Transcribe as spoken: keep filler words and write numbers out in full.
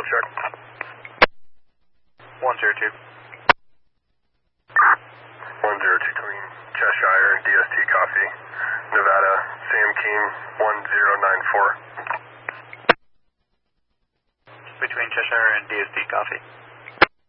check. one zero two. one zero two coming Cheshire and D S T Coffee. Nevada, Sam King, one zero nine four. Between Cheshire and D S T Coffee.